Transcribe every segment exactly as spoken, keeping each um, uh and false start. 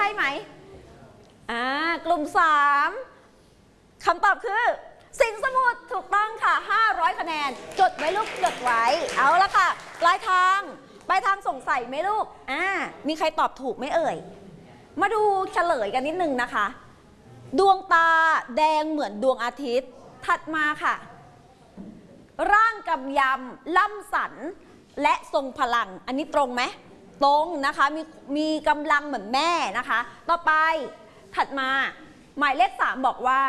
ไหมอ่ากลุ่มสามคำตอบคือสิงห์สมุทรถูกต้องค่ะห้าร้อยคะแนนจดไว้ลูกจดไว้เอาละค่ะปลายทางปลายทางสงสัยไหมลูกอ่ามีใครตอบถูกไหมเอ่ยมาดูเฉลยกันนิดนึงนะคะดวงตาแดงเหมือนดวงอาทิตย์ถัดมาค่ะร่างกำยำล่ำสันและทรงพลังอันนี้ตรงไหมตรงนะคะมีมีกำลังเหมือนแม่นะคะต่อไปถัดมาหมายเลขสามบอกว่า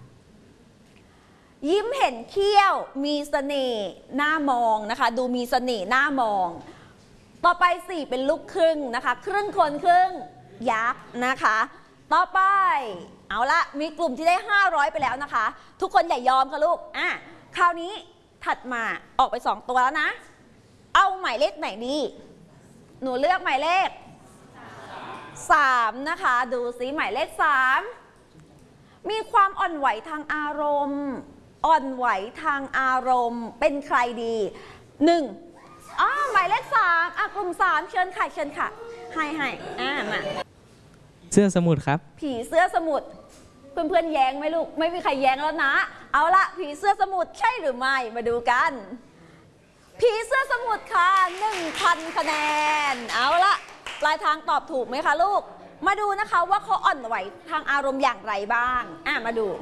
ยิ้มเห็นเขี้ยวมีเสน่ห์หน้ามองนะคะดูมีเสน่ห์หน้ามองต่อไปสี่เป็นลูกครึ่งนะคะครึ่งคนครึ่งยักษ์นะคะต่อไปเอาละมีกลุ่มที่ได้ห้าร้อยไปแล้วนะคะทุกคนอย่ายอมค่ะลูกอ่ะคราวนี้ถัดมาออกไปสองตัวแล้วนะเอาหมายเลขไหนดีหนูเลือกหมายเลขสามนะคะดูสิหมายเลขสามมีความอ่อนไหวทางอารมณ์อ่อนไหวทางอารมณ์เป็นใครดีหนึ่งอ๋อหมายเลขสามอ่ะกลุ่มสามเชิญค่ะเชิญค่ะให้ให้อ่ามาเสื้อสมุทรครับผีเสื้อสมุทรเพื่อนๆแย้งไหมลูกไม่มีใครแย้งแล้วนะเอาละผีเสื้อสมุทรใช่หรือไม่มาดูกันผีเสื้อสมุทรค่ะ หนึ่งพัน คะแนนเอาละปลายทางตอบถูกไหมคะลูกมาดูนะคะว่าเขาอ่อนไหวทางอารมณ์อย่างไรบ้างอ่ะมาดู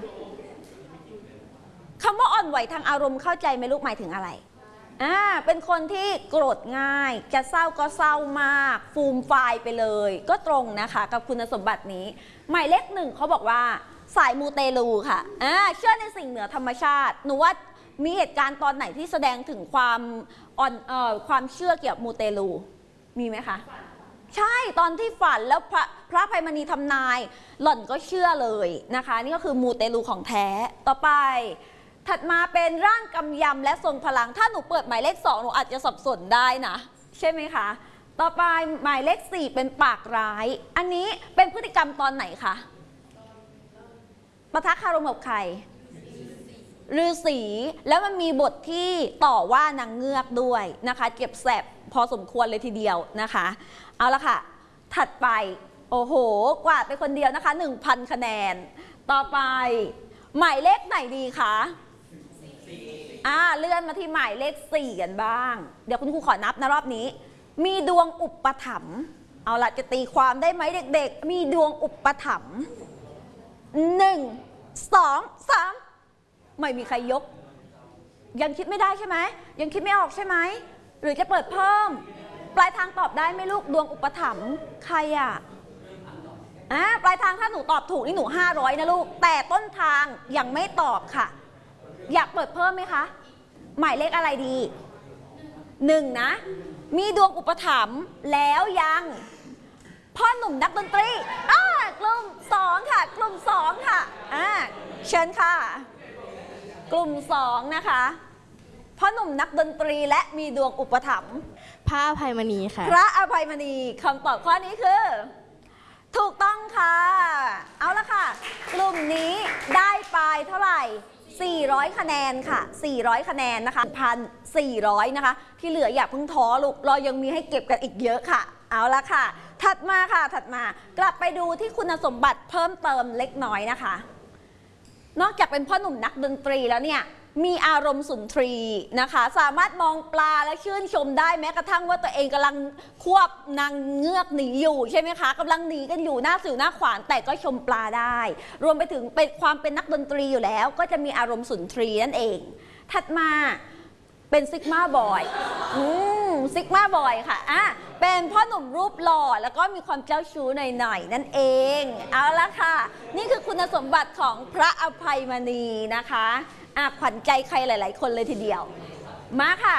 คำว่าอ่อนไหวทางอารมณ์เข้าใจไหมลูกหมายถึงอะไรอ่าเป็นคนที่โกรธง่ายจะเศร้าก็เศร้ามากฟูมฟายไปเลยก็ตรงนะคะกับคุณสมบัตินี้หมายเลขหนึ่งเขาบอกว่าสายมูเตลูค่ะอ่าเชื่อในสิ่งเหนือธรรมชาติหนูว่ามีเหตุการณ์ตอนไหนที่แสดงถึงความอ่อนเอ่อความเชื่อเกี่ยวกับมูเตลูมีไหมคะใช่ตอนที่ฝันแล้วพระพระอภัยมณีทำนายหล่อนก็เชื่อเลยนะคะนี่ก็คือมูเตลูของแท้ต่อไปถัดมาเป็นร่างกำยำและทรงพลังถ้าหนูเปิดหมายเลขสองหนูอาจจะสับสนได้นะใช่ไหมคะต่อไปหมายเลขสี่เป็นปากร้ายอันนี้เป็นพฤติกรรมตอนไหนคะปะทะคารมกับใครฤาษีแล้วมันมีบทที่ต่อว่านางเงือกด้วยนะคะเก็บแสบพอสมควรเลยทีเดียวนะคะเอาละค่ะถัดไปโอ้โหกวาดไปคนเดียวนะคะ หนึ่งพัน คะแนนต่อไปหมายเลขไหนดีคะอ่าเลื่อนมาที่หมายเลขสี่กันบ้างเดี๋ยวคุณครูขอนับนะรอบนี้มีดวงอุปถัมภ์เอาละจะตีความได้ไหมเด็กๆมีดวงอุปถัมภ์หนึ่งสองสามไม่มีใครยกยังคิดไม่ได้ใช่ไหมยังคิดไม่ออกใช่ไหมหรือจะเปิดเพิ่มปลายทางตอบได้ไหมลูกดวงอุปถัมภ์ใครอ่ะอ่าปลายทางถ้าหนูตอบถูกนี่หนูห้าร้อยนะลูกแต่ต้นทางยังไม่ตอบค่ะอยากเปิดเพิ่มไหมคะหมายเลขอะไรดีหนึ่งนะมีดวงอุปถัมภ์แล้วยังพ่อหนุ่มนักดนตรีอ่ากลุ่มสองค่ะกลุ่มสองค่ะอ่าเชิญค่ะกลุ่มสองนะคะพ่อหนุ่มนักดนตรีและมีดวงอุปถัมภ์พระอภัยมณีค่ะพระอภัยมณีคำตอบข้อนี้คือถูกต้องค่ะเอาละค่ะกลุ่มนี้ได้ไปเท่าไหร่สี่ร้อยคะแนนค่ะสี่ร้อยคะแนนนะคะหนึ่งพันสี่ร้อยนะคะที่เหลืออย่าเพิ่งท้อลูกเรายังมีให้เก็บกันอีกเยอะค่ะเอาละค่ะถัดมาค่ะถัดมากลับไปดูที่คุณสมบัติเพิ่มเติมเล็กน้อยนะคะนอกจากเป็นพ่อหนุ่มนักดนตรีแล้วเนี่ยมีอารมณ์สุนทรีนะคะสามารถมองปลาและชื่นชมได้แม้กระทั่งว่าตัวเองกำลังควบนางเงือกหนีอยู่ใช่ไหมคะกำลังหนีกันอยู่หน้าสิวหน้าขวานแต่ก็ชมปลาได้รวมไปถึงเป็นความเป็นนักดนตรีอยู่แล้วก็จะมีอารมณ์สุนทรีนั่นเองถัดมาเป็นซิกมาบอยอืมซิกมาบอยค่ะอ่ะเป็นพ่อหนุ่มรูปหล่อแล้วก็มีความเจ้าชู้หน่อยๆนั่นเองเอาละค่ะนี่คือคุณสมบัติของพระอภัยมณีนะคะอ่ะขวัญใจใครหลายๆคนเลยทีเดียวมาค่ะ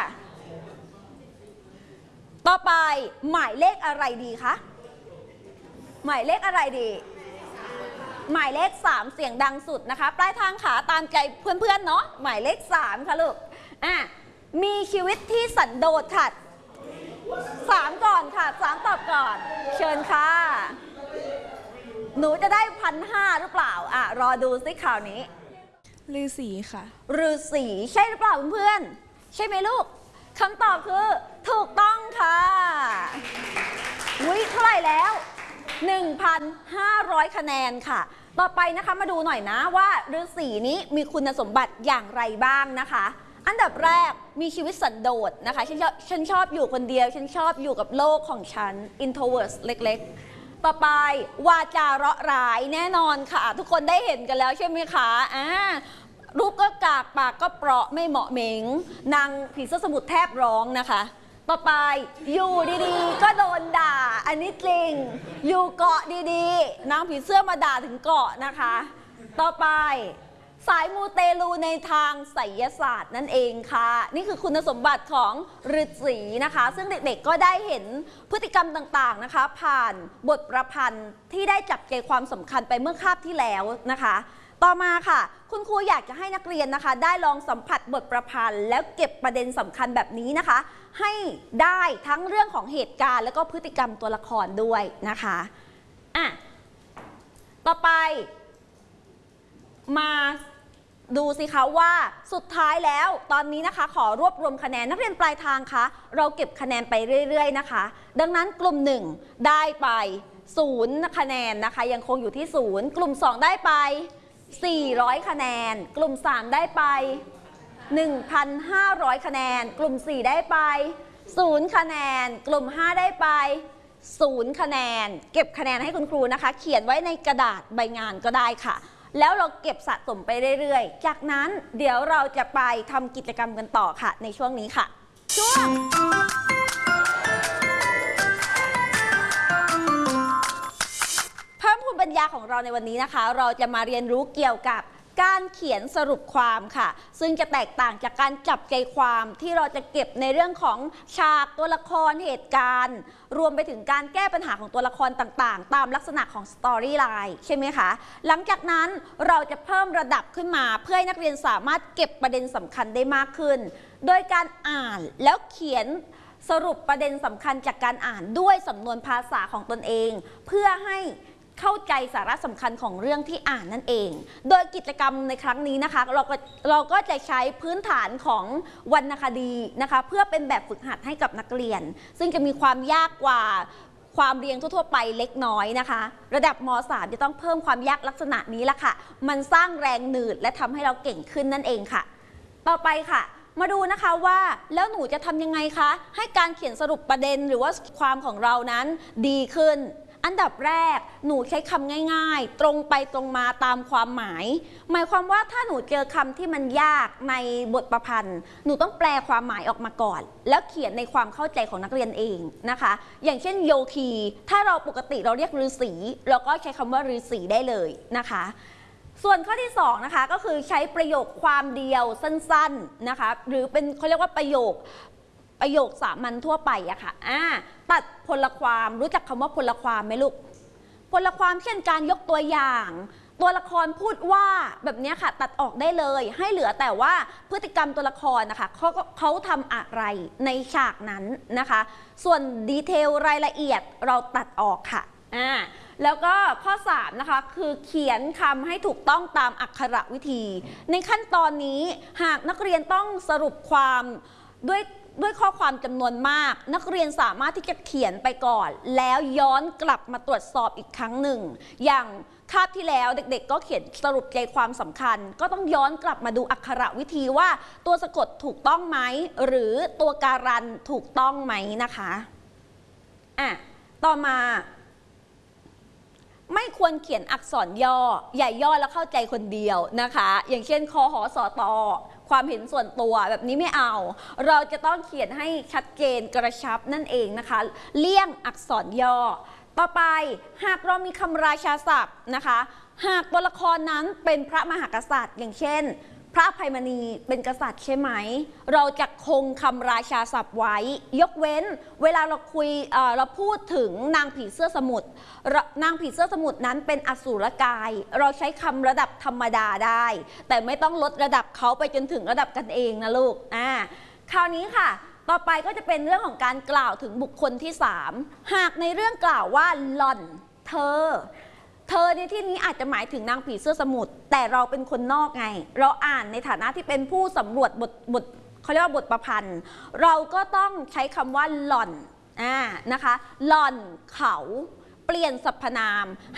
ต่อไปหมายเลขอะไรดีคะหมายเลขอะไรดีหมายเลขสามเสียงดังสุดนะคะปลายทางขาตามใจเพื่อนๆเนาะหมายเลขสามค่ะลูกอ่ะมีชีวิตที่สันโดษค่ะสามก่อนค่ะสามตอบก่อนเชิญค่ะหนูจะได้พันห้าหรือเปล่าอ่ะรอดูสิข่าวนี้ฤาษีค่ะฤาษีใช่หรือเปล่าเพื่อนๆใช่ไหมลูกคำตอบคือถูกต้องค่ะอุ้ยเท่าไหร่แล้วหนึ่งพันห้าร้อย คะแนนค่ะต่อไปนะคะมาดูหน่อยนะว่าฤาษีนี้มีคุณสมบัติอย่างไรบ้างนะคะอันดับแรกมีชีวิตสันโดษนะคะฉันชอบฉันชอบอยู่คนเดียวฉันชอบอยู่กับโลกของฉัน introvert เล็กๆต่อไปวาจาเราะร้ายแน่นอนค่ะทุกคนได้เห็นกันแล้วใช่ไหมคะอ่ารูปก็กากปากก็เปราะไม่เหมาะเหม็งนางผีเสื้อสมุทรแทบร้องนะคะต่อไปอยู่ดีๆก็โดนด่าอันนี้จริงอยู่เกาะดีๆนางผีเสื้อมาด่าถึงเกาะนะคะต่อไปสายมูเตลูในทางไสยศาสตร์นั่นเองค่ะนี่คือคุณสมบัติของฤาษีนะคะซึ่งเด็กๆก็ได้เห็นพฤติกรรมต่างๆนะคะผ่านบทประพันธ์ที่ได้จับใจความสำคัญไปเมื่อคาบที่แล้วนะคะต่อมาค่ะคุณครูอยากจะให้นักเรียนนะคะได้ลองสัมผัสบทประพันธ์แล้วเก็บประเด็นสำคัญแบบนี้นะคะให้ได้ทั้งเรื่องของเหตุการณ์แล้วก็พฤติกรรมตัวละครด้วยนะคะอ่ะต่อไปมาดูสิคะว่าสุดท้ายแล้วตอนนี้นะคะขอรวบรวมคะแนนนักเรียนปลายทางคะเราเก็บคะแนนไปเรื่อยๆนะคะดังนั้นกลุ่มหนึ่งได้ไปศูนย์คะแนนนะคะยังคงอยู่ที่ศูนย์กลุ่มสองได้ไปสี่ร้อยคะแนนกลุ่มสามได้ไป หนึ่งพันห้าร้อย คะแนนกลุ่มสี่ได้ไปศูนย์คะแนนกลุ่มห้าได้ไปศูนย์คะแนนเก็บคะแนนให้คุณครูนะคะเขียนไว้ในกระดาษใบงานก็ได้ค่ะแล้วเราเก็บสะสมไปเรื่อยๆจากนั้นเดี๋ยวเราจะไปทำกิจกรรมกันต่อค่ะในช่วงนี้ค่ะช่วงเพิ่มภูมิปัญญาของเราในวันนี้นะคะเราจะมาเรียนรู้เกี่ยวกับการเขียนสรุปความค่ะซึ่งจะแตกต่างจากการจับใจความที่เราจะเก็บในเรื่องของฉากตัวละครเหตุการณ์รวมไปถึงการแก้ปัญหาของตัวละครต่างๆตามลักษณะของสตอรี่ไลน์ใช่ไหมคะหลังจากนั้นเราจะเพิ่มระดับขึ้นมาเพื่อให้นักเรียนสามารถเก็บประเด็นสำคัญได้มากขึ้นโดยการอ่านแล้วเขียนสรุปประเด็นสำคัญจากการอ่านด้วยสำนวนภาษาของตนเองเพื่อให้เข้าใจสาระสำคัญของเรื่องที่อ่านนั่นเองโดยกิจกรรมในครั้งนี้นะคะเราก็เราก็จะใช้พื้นฐานของวรรณคดีนะคะเพื่อเป็นแบบฝึกหัดให้กับนักเรียนซึ่งจะมีความยากกว่าความเรียนทั่วๆไปเล็กน้อยนะคะระดับม สาม จะต้องเพิ่มความยากลักษณะนี้ละค่ะมันสร้างแรงหนืดและทำให้เราเก่งขึ้นนั่นเองค่ะต่อไปค่ะมาดูนะคะว่าแล้วหนูจะทำยังไงคะให้การเขียนสรุปประเด็นหรือว่าความของเรานั้นดีขึ้นอันดับแรกหนูใช้คำง่ายๆตรงไปตรงมาตามความหมายหมายความว่าถ้าหนูเจอคำที่มันยากในบทประพันธ์หนูต้องแปลความหมายออกมาก่อนแล้วเขียนในความเข้าใจของนักเรียนเองนะคะอย่างเช่นโยคีถ้าเราปกติเราเรียกฤาษีเราก็ใช้คำว่าฤาษีได้เลยนะคะส่วนข้อที่สองนะคะก็คือใช้ประโยคความเดียวสั้นๆนะคะหรือเป็นเขาเรียกว่าประโยคประโยคสามัญทั่วไปอะค่ะอ่าตัดพลความรู้จักคำว่าพลความไหมลูกพลความเช่นการยกตัวอย่าง ตัวละครพูดว่าแบบนี้ค่ะตัดออกได้เลยให้เหลือแต่ว่าพฤติกรรมตัวละครนะคะเขาเขาทำอะไรในฉากนั้นนะคะส่วนดีเทลรายละเอียดเราตัดออกค่ะอ่าแล้วก็ข้อสามนะคะคือเขียนคำให้ถูกต้องตามอักขระวิธีในขั้นตอนนี้หากนักเรียนต้องสรุปความด้วยด้วยข้อความจำนวนมากนักเรียนสามารถที่จะเขียนไปก่อนแล้วย้อนกลับมาตรวจสอบอีกครั้งหนึ่งอย่างคาบที่แล้วเด็กๆก็เขียนสรุปใจความสำคัญก็ต้องย้อนกลับมาดูอักขระวิธีว่าตัวสะกดถูกต้องไหมหรือตัวการันถูกต้องไหมนะคะอ่ะต่อมาไม่ควรเขียนอักษรย่ออย่าย่อแล้วเข้าใจคนเดียวนะคะอย่างเช่นคหสตความเห็นส่วนตัวแบบนี้ไม่เอาเราจะต้องเขียนให้ชัดเจนกระชับนั่นเองนะคะเลี่ยงอักษรย่อต่อไปหากเรามีคำราชาศัพท์นะคะหากตัวละครนั้นเป็นพระมหากษัตริย์อย่างเช่นพระอภัยมณีเป็นกษัตริย์ใช่ไหมเราจะคงคำราชาศัพท์ไว้ยกเว้นเวลาเราคุย เอ่อ เราพูดถึงนางผีเสื้อสมุทรนางผีเสื้อสมุทรนั้นเป็นอสูรกายเราใช้คำระดับธรรมดาได้แต่ไม่ต้องลดระดับเขาไปจนถึงระดับกันเองนะลูกอ่าคราวนี้ค่ะต่อไปก็จะเป็นเรื่องของการกล่าวถึงบุคคลที่สามหากในเรื่องกล่าวว่าหล่อนเธอเธอในที่นี้อาจจะหมายถึงนางผีเสื้อสมุทรแต่เราเป็นคนนอกไงเราอ่านในฐานะที่เป็นผู้สำรวจบทบทเขาเรียกว่าบทประพันธ์เราก็ต้องใช้คำว่าหล่อนอ่านะคะหล่อนเขาเปเปลี่ยนสรรพนาม